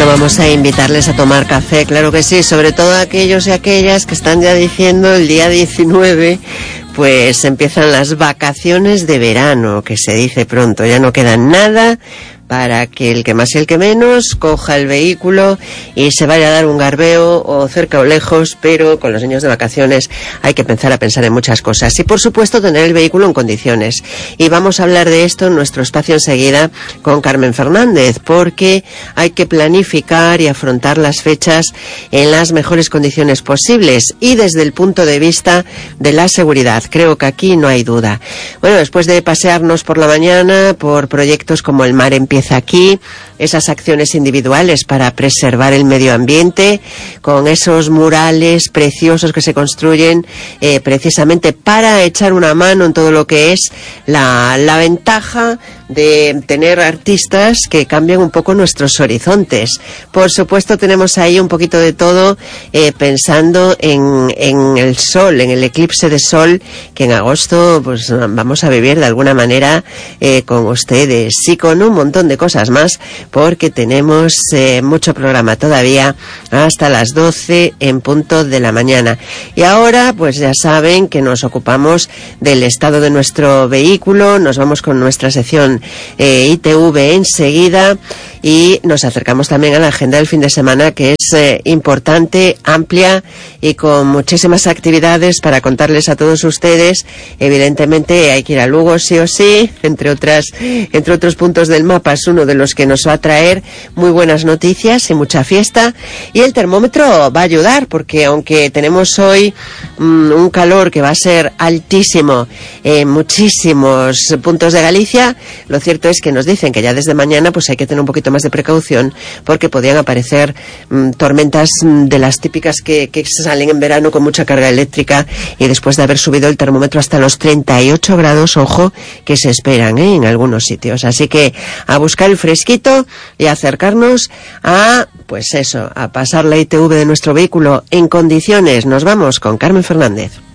vamos a invitarles a tomar café, claro que sí, sobre todo aquellos y aquellas que están ya diciendo el día 19, pues empiezan las vacaciones de verano, que se dice pronto, ya no queda nada para que el que más y el que menos coja el vehículo y se vaya a dar un garbeo o cerca o lejos, pero con los niños de vacaciones hay que pensar en muchas cosas y por supuesto tener el vehículo en condiciones. Y vamos a hablar de esto en nuestro espacio enseguida con Carmen Fernández, porque hay que planificar y afrontar las fechas en las mejores condiciones posibles y desde el punto de vista de la seguridad. Creo que aquí no hay duda. Bueno, después de pasearnos por la mañana por proyectos como El Mar Empieza Aquí, esas acciones individuales para preservar el medio ambiente, con esos murales preciosos que se construyen precisamente para echar una mano en todo lo que es la ventaja de tener artistas que cambian un poco nuestros horizontes. Por supuesto tenemos ahí un poquito de todo, pensando en el sol, en el eclipse de sol que en agosto pues vamos a vivir de alguna manera con ustedes y con un montón de cosas más, porque tenemos mucho programa todavía hasta las 12 en punto de la mañana. Y ahora pues ya saben que nos ocupamos del estado de nuestro vehículo, nos vamos con nuestra sección ITV enseguida y nos acercamos también a la agenda del fin de semana, que es importante, amplia y con muchísimas actividades para contarles a todos ustedes. Evidentemente hay que ir a Lugo sí o sí, entre otros puntos del mapa es uno de los que nos va a traer muy buenas noticias y mucha fiesta, y el termómetro va a ayudar, porque aunque tenemos hoy un calor que va a ser altísimo en muchísimos puntos de Galicia, lo cierto es que nos dicen que ya desde mañana pues hay que tener un poquito más de precaución, porque podían aparecer tormentas de las típicas que salen en verano con mucha carga eléctrica, y después de haber subido el termómetro hasta los 38 grados, ojo, que se esperan en algunos sitios. Así que a buscar el fresquito y acercarnos a, pues eso, a pasar la ITV de nuestro vehículo en condiciones. Nos vamos con Carmen Fernández.